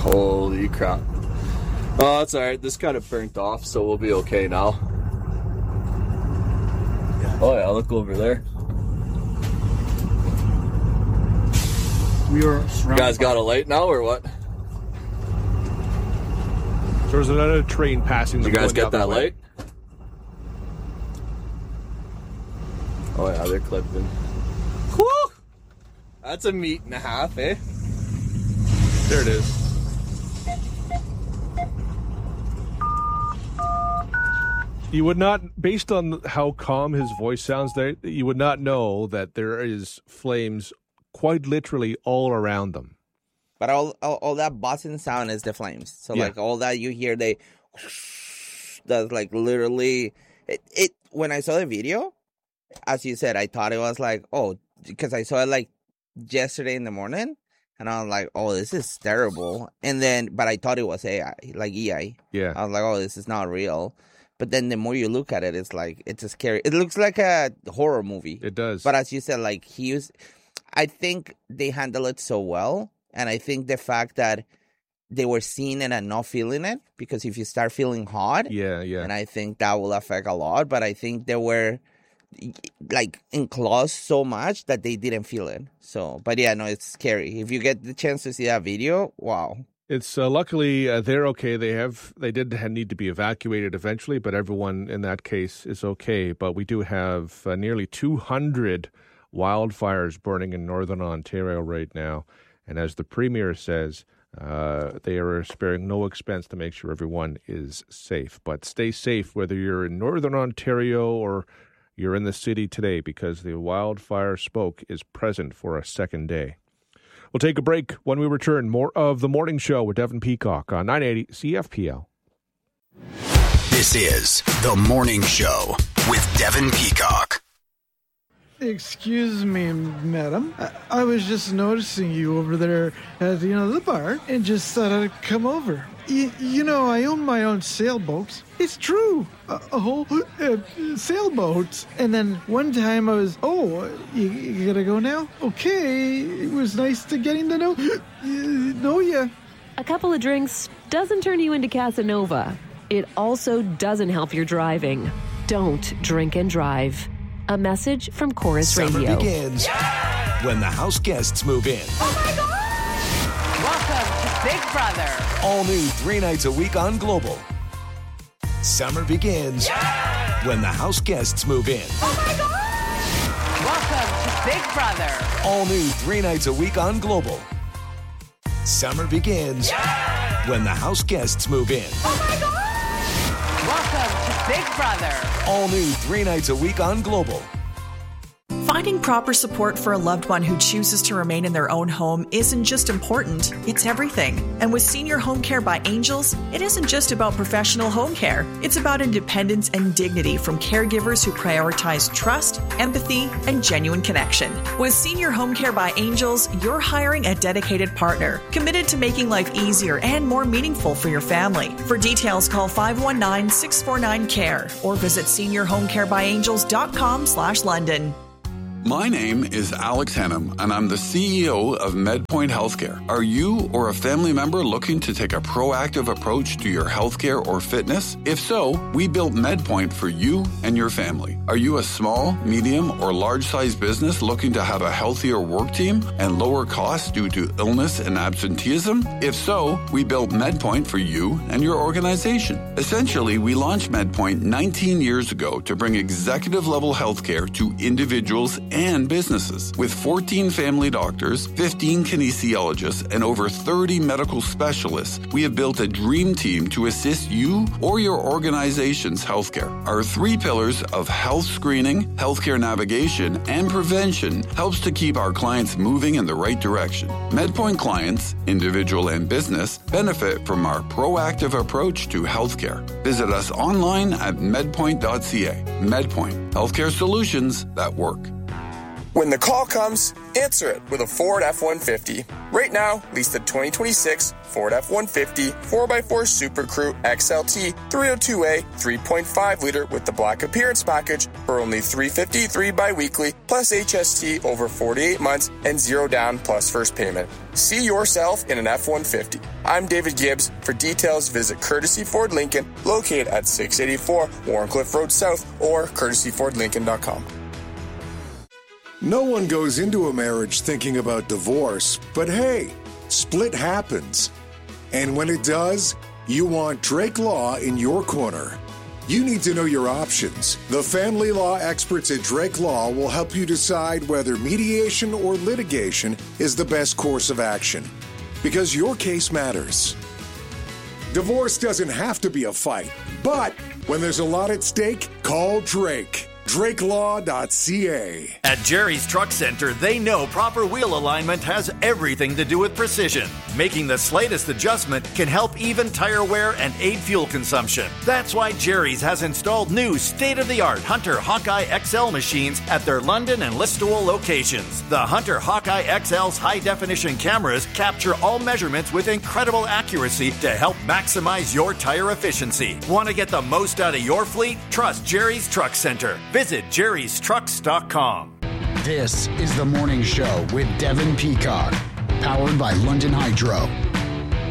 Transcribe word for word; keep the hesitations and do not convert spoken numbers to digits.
Holy crap. Oh, that's alright. This kind of burnt off, so we'll be okay now. Oh yeah, look over there. We are surrounded. You guys got a light now or what? So there's another train passing. Did you guys get that way. light? Oh yeah, they're clipped in. Whew! That's a meat and a half, eh? There it is. You would not, based on how calm his voice sounds there, you would not know that there is flames quite literally all around them. But all all, all that buzzing sound is the flames. So Yeah. like all that you hear, they that's like literally it, it. When I saw the video, as you said, I thought it was like, oh, because I saw it like yesterday in the morning, and I was like, oh, this is terrible. And then, but I thought it was A I, like E I. Yeah. I was like, oh, this is not real. But then the more you look at it, it's like, it's a scary. It looks like a horror movie. It does. But as you said, like he used, I think they handle it so well. And I think the fact that they were seeing it and not feeling it, because if you start feeling hot, Yeah, yeah. and I think that will affect a lot. But I think they were like enclosed so much that they didn't feel it. So, but yeah, no, it's scary. If you get the chance to see that video, wow. It's uh, luckily uh, they're okay. They have they did ha- need to be evacuated eventually, but everyone in that case is okay. But we do have uh, nearly two hundred wildfires burning in northern Ontario right now, and as the Premier says, uh, they are sparing no expense to make sure everyone is safe. But stay safe whether you're in northern Ontario or you're in the city today, because the wildfire smoke is present for a second day. We'll take a break. When we return, more of The Morning Show with Devin Peacock on nine eighty C F P L. This is The Morning Show with Devin Peacock. Excuse me, madam. I, I was just noticing you over there at, you know, the bar, and just thought I'd come over. You, you know, I own my own sailboats. It's true. A, a whole uh, sailboat. And then one time I was, oh, you, you gotta go now? Okay. It was nice to getting to know, uh, know ya. A couple of drinks doesn't turn you into Casanova. It also doesn't help your driving. Don't drink and drive. A message from Chorus Summer Radio. begins when the house guests move in. Oh my God! Welcome to Big Brother. All new three nights a week on Global. Summer begins when the house guests move in. Oh my God! Welcome to Big Brother. All new three nights a week on Global. Summer begins when the house guests move in. Oh my God! Welcome to Big Brother. All new three nights a week on Global. Finding proper support for a loved one who chooses to remain in their own home isn't just important, it's everything. And with Senior Home Care by Angels, it isn't just about professional home care. It's about independence and dignity from caregivers who prioritize trust, empathy, and genuine connection. With Senior Home Care by Angels, you're hiring a dedicated partner, committed to making life easier and more meaningful for your family. For details, call five one nine, six four nine, C A R E or visit senior home care by angels dot com slash London. My name is Alex Hannum, and I'm the C E O of MedPoint Healthcare. Are you or a family member looking to take a proactive approach to your healthcare or fitness? If so, we built MedPoint for you and your family. Are you a small, medium, or large-sized business looking to have a healthier work team and lower costs due to illness and absenteeism? If so, we built MedPoint for you and your organization. Essentially, we launched MedPoint nineteen years ago to bring executive-level healthcare to individuals and businesses. With fourteen family doctors, fifteen kinesiologists, and over thirty medical specialists, we have built a dream team to assist you or your organization's healthcare. Our three pillars of health screening, healthcare navigation, and prevention helps to keep our clients moving in the right direction. MedPoint clients, individual and business, benefit from our proactive approach to healthcare. Visit us online at medpoint dot c a. MedPoint, healthcare solutions that work. When the call comes, answer it with a Ford F one fifty. Right now, lease the twenty twenty-six Ford F one fifty four by four Super Crew X L T three oh two A three point five liter with the Black Appearance Package for only three hundred fifty-three dollars bi-weekly plus H S T over forty-eight months and zero down plus first payment. See yourself in an F one fifty. I'm David Gibbs. For details, visit Courtesy Ford Lincoln, located at six eighty-four Warncliffe Road South or courtesy ford lincoln dot com. No one goes into a marriage thinking about divorce, but hey, split happens. And when it does, you want Drake Law in your corner. You need to know your options. The family law experts at Drake Law will help you decide whether mediation or litigation is the best course of action, because your case matters. Divorce doesn't have to be a fight, but when there's a lot at stake, call Drake. drake law dot c a. At Jerry's Truck Center, they know proper wheel alignment has everything to do with precision. Making the slightest adjustment can help even tire wear and aid fuel consumption. That's why Jerry's has installed new state-of-the-art Hunter Hawkeye X L machines at their London and Listowel locations. The Hunter Hawkeye X L's high-definition cameras capture all measurements with incredible accuracy to help maximize your tire efficiency. Want to get the most out of your fleet? Trust Jerry's Truck Center. Visit jerrys trucks dot com. This is The Morning Show with Devin Peacock, powered by London Hydro.